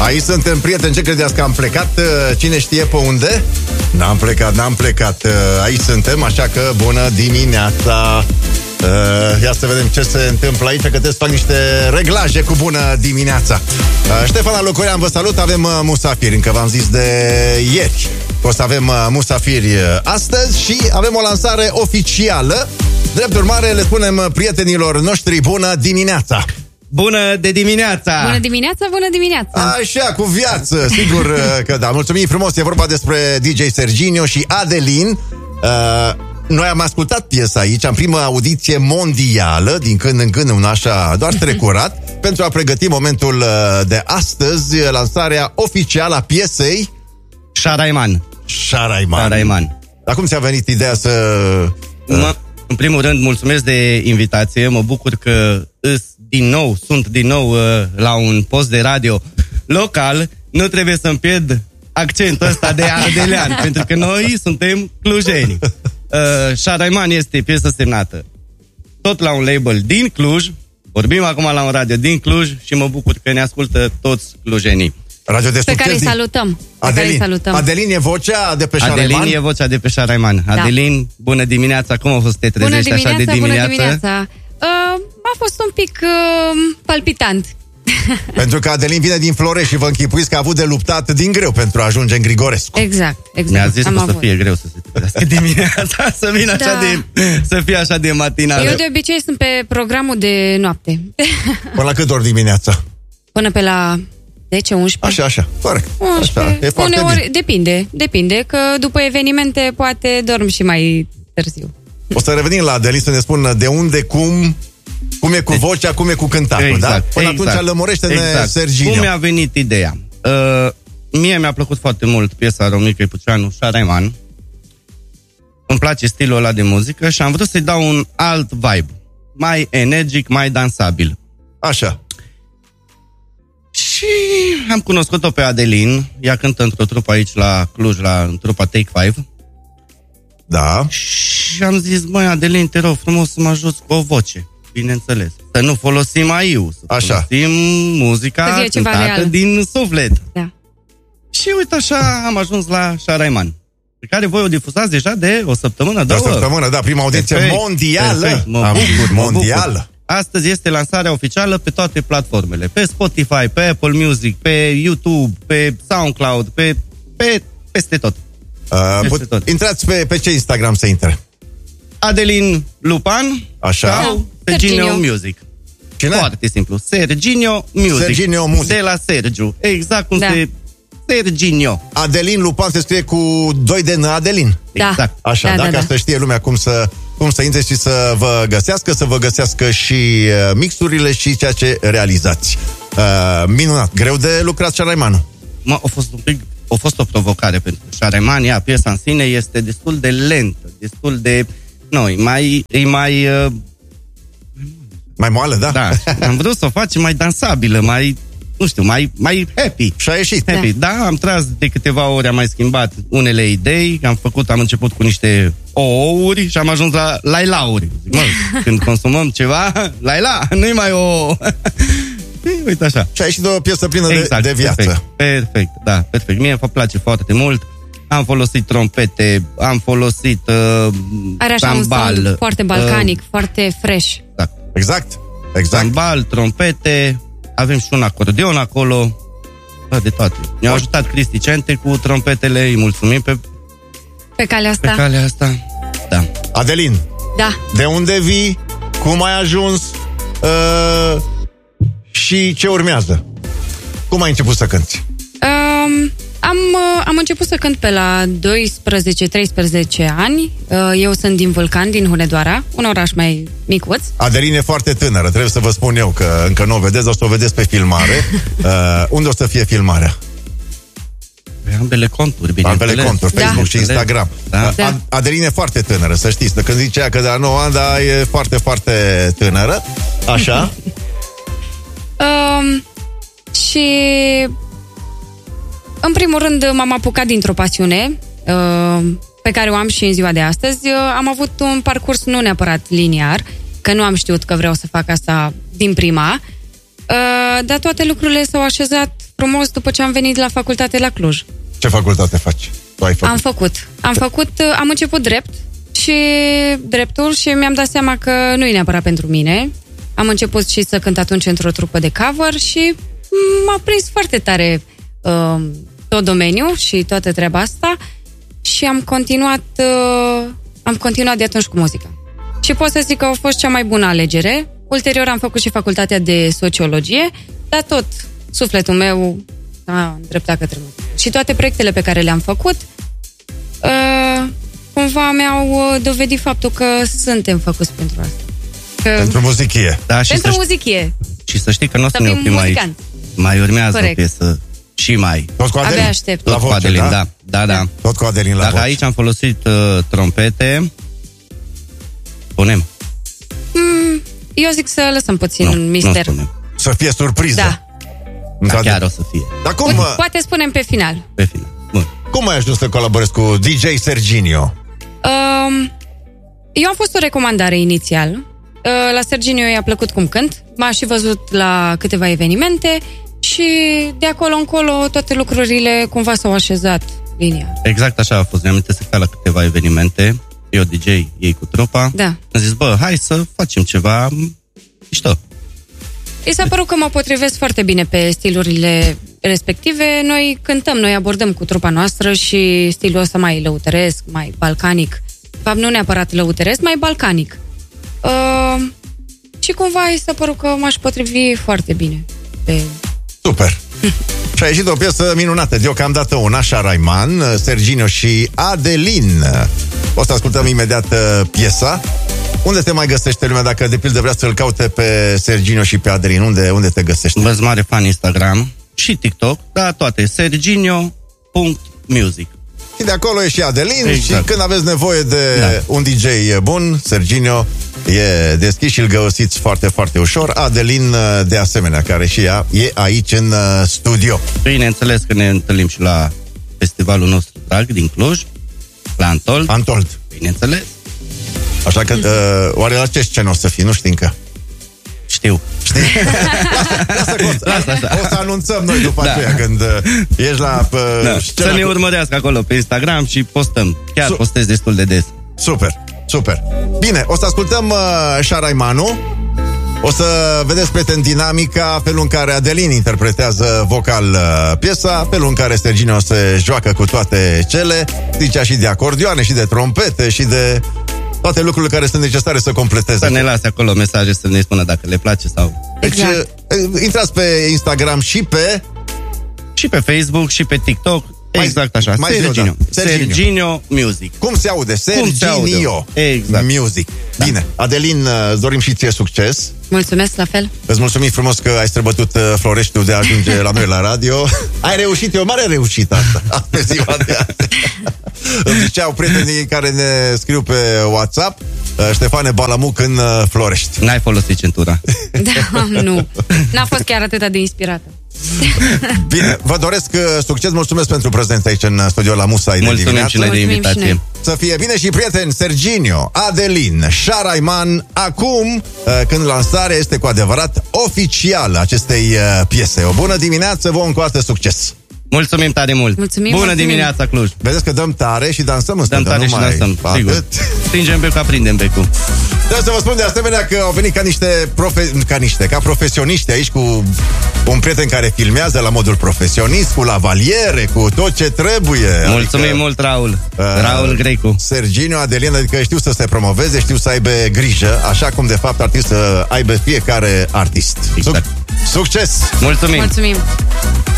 Aici suntem, prieteni, ce credeți că am plecat? Cine știe pe unde? N-am plecat. Aici suntem, așa că bună dimineața. Ia să vedem ce se întâmplă aici, că trebuie să fac niște reglaje cu bună dimineața. Ștefan Lucurian, vă salut, avem musafiri, încă v-am zis de ieri. O să avem musafiri astăzi și avem o lansare oficială. Drept urmare, le spunem prietenilor noștri bună dimineața. Bună de dimineața! Bună dimineața, bună dimineața! Așa, cu viață, sigur că da. Mulțumim frumos, e vorba despre DJ Serginio și Adelin. Noi am ascultat piesa aici, în prima audiție mondială, din când în când, un așa doar strecurat, pentru a pregăti momentul de astăzi, lansarea oficială a piesei Șaraiman. Dar cum ți-a venit ideea să... În primul rând, mulțumesc de invitație, mă bucur că sunt din nou la un post de radio local, nu trebuie să-mi pierd accentul ăsta de ardelean, pentru că noi suntem clujeni. Șaraiman este piesă semnată tot la un label din Cluj, vorbim acum la un radio din Cluj și mă bucur că ne ascultă toți clujenii. Radio de pe care îi salutăm. Adelin e vocea de pe Șaraiman? Adelin e vocea de pe Șaraiman. Da. Adelin, bună dimineața, cum a fost să te trezești așa de dimineață? Bună dimineața. A fost un pic palpitant. Pentru că Adelin vine din Florești și vă închipuiți că a avut de luptat din greu pentru a ajunge în Grigorescu. Exact. Mi-a zis că să fie greu să se trezească dimineața, să vină așa să fie așa de matinală. Eu de obicei sunt pe programul de noapte. Până la cât ori dimineața? Până pe la 10-11. Așa, corect. 11. Așa, e foarte bine. Depinde, că după evenimente poate dorm și mai târziu. O să revenim la Adelin să ne spună de unde, cum e cu vocea, cum e cu cântatul, exact, da? Până atunci lămurește-ne, Serginio. Cum mi-a venit ideea? Mie mi-a plăcut foarte mult piesa Romica Ipuceanu, Șaraiman. Îmi place stilul ăla de muzică și am vrut să-i dau un alt vibe. Mai energic, mai dansabil. Așa. Și am cunoscut-o pe Adelin. Ea cântă într-o trupă aici la Cluj, în trupa Take 5. Da. Și am zis, măi, Adelin, te rog frumos să mă ajuți cu o voce. Bineînțeles. Să nu folosim AI-ul, să folosim muzica cântată din suflet. Da. Și uite așa am ajuns la Șaraiman, pe care voi o difuzați deja de o săptămână, două. O săptămână, da, prima audiție mondială. Mondială. Astăzi este lansarea oficială pe toate platformele. Pe Spotify, pe Apple Music, pe YouTube, pe SoundCloud, peste tot. Intrați pe ce Instagram să intre? Adelin Lupan. Așa. Sau Serginio Music. Cine? Foarte simplu. Serginio Music. De la Sergiu. Exact cum se... Serginio. Adelin Lupan se scrie cu 2 de N, Adelin. Da. Exact. Așa, ca să știe lumea cum să intre și să vă găsească și mixurile și ceea ce realizați. Minunat. Greu de lucrat Șaraimanul. A fost o provocare pentru Șaraiman. Piesa în sine este destul de lentă, destul de... mai moală, da? Da. Am vrut să o facem mai dansabilă, mai happy. Și a ieșit. Happy. Da, am tras de câteva ori, am mai schimbat unele idei, am început cu niște ouăuri și am ajuns la lailauri. Când consumăm ceva, laila, nu-i mai o... Uite așa. Și a ieșit o piesă plină de viață. Perfect. Mie îmi place foarte mult. Am folosit trompete, am folosit are așa tambal, un sound foarte balcanic, foarte fresh. Exact. Tambal, trompete, avem și un acordeon acolo, de toate. Ne-a ajutat Cristi Cente cu trompetele, îi mulțumim pe calea asta. Da. Adelin. Da. De unde vii? Cum ai ajuns? Și ce urmează? Cum ai început să cânti? Am început să cânt pe la 12-13 ani. Eu sunt din Vulcan, din Hunedoara, un oraș mai micuț. Adelin e foarte tânără, trebuie să vă spun eu că încă nu o vedeți, o să o vedeți pe filmare. Unde o să fie filmarea? Pe ambele conturi, bineînțeles. Ambele conturi, Facebook și Instagram. Da. Adelin e foarte tânără, să știți. Când zicea că de la 9 ani, dar e foarte, foarte tânără. Așa. Și în primul rând m-am apucat dintr-o pasiune pe care o am și în ziua de astăzi. Am avut un parcurs nu neapărat liniar, că nu am știut că vreau să fac asta din prima. Dar toate lucrurile s-au așezat frumos după ce am venit la facultate la Cluj. Ce facultate faci? Tu ai făcut? Am început dreptul și mi-am dat seama că nu e neapărat pentru mine. Am început și să cânt atunci într-o trupă de cover și m-a prins foarte tare tot domeniul și toată treaba asta și am continuat de atunci cu muzica. Și pot să zic că a fost cea mai bună alegere. Ulterior am făcut și facultatea de sociologie, dar tot sufletul meu a îndreptat către muzică. Și toate proiectele pe care le-am făcut cumva mi-au dovedit faptul că suntem făcuți pentru asta. Pentru muzichie. Da, și pentru muzichie. Și să știi că nu o să ne oprim aici. Mai urmează o piesă și mai. Tot cu Adelin? Abia aștept. Tot cu Adelin, da. Tot cu Adelin la voce. voce. Aici am folosit trompete. Punem. Eu zic să lăsăm puțin un mister. Să fie surpriză. Da, chiar o să fie. Dar cum? Poate spunem pe final. Pe final. Bun. Cum ai ajuns să colaborezi cu DJ Serginio? Eu am fost o recomandare inițial. La Serginio i-a plăcut cum cânt. M-a și văzut la câteva evenimente și de acolo încolo toate lucrurile cumva s-au așezat linia. Exact așa a fost. Ne-am amintesc la câteva evenimente. Eu DJ, ei cu trupa. Da. Am zis, hai să facem ceva mișto. I s-a părut că mă potrivesc foarte bine pe stilurile respective. Noi cântăm, noi abordăm cu trupa noastră și stilul ăsta mai lăutăresc, mai balcanic. De fapt, nu neapărat lăutăresc, mai balcanic. Și cumva i s-a părut că m-aș potrivi foarte bine. Super! Și a ieșit o piesă minunată, deocamdată una, Sharaiman, Serginio și Adelin. O să ascultăm imediat piesa. Unde te mai găsește lumea dacă de pildă vrea să-l caute pe Serginio și pe Adelin? Unde te găsește? Vă-s mare fan Instagram și TikTok, da, toate, serginio.music. Și de acolo e și Adelin, exact. Și când aveți nevoie de un DJ bun, Serginio e deschis și îl găsiți foarte, foarte ușor. Adelin, de asemenea, care și ea e aici în studio. Bineînțeles că ne întâlnim și la festivalul nostru drag din Cluj, la Antold. Bineînțeles. Așa că, oare la ce scenă o să fii? Nu știi încă. Știu. Știi? Lasă, o să anunțăm noi după aceea când ești la să ne urmărească acolo pe Instagram și postăm. Chiar postez destul de des. Super. Bine, o să ascultăm Sharaimanu. O să vedeți, prieteni, dinamica, felul în care Adelin interpretează vocal piesa, felul în care Serginio se joacă cu toate cele, zicea și de acordioane, și de trompete, și de toate lucrurile care sunt necesare să completeze. Să ne lase acolo mesaje să ne spună dacă le place sau... Exact. Deci, intrați pe Instagram și pe Facebook și pe TikTok. Exact așa. Serginio Music. Cum se aude? Serginio Music. Bine. Adelin, îți dorim și ție succes. Mulțumesc, la fel. Îți mulțumim frumos că ai străbătut Floreștiul de a ajunge la noi la radio. Ai reușit, e o mare reușită asta pe ziua de azi. Îmi ziceau prietenii care ne scriu pe WhatsApp, Ștefane Balamuc în Florești. N-ai folosit centura. Da, nu. N-a fost chiar atât de inspirată. Bine, vă doresc succes, mulțumesc pentru prezența aici în studio la Musa. Mulțumim și noi de invitație. Să fie bine și prieteni, Serginio, Adelin, Sharaiman, acum când lansarea este cu adevărat oficială acestei piese. O bună dimineață, vă încoate succes! Mulțumim tare mult! Bună dimineața, Cluj! Vedeți că dăm tare și dansăm în stânga. Dăm tare și dansăm, sigur. Strângem becul, aprindem becul. Trebuie să vă spun de asemenea că au venit ca profesioniști aici, cu un prieten care filmează la modul profesionist, cu lavaliere, cu tot ce trebuie. Mulțumim mult, Raul. Raul Grecu. Serginio, Adelin, adică știu să se promoveze, știu să aibă grijă, așa cum de fapt ar trebui să aibă fiecare artist. Exact. Succes! Mulțumim!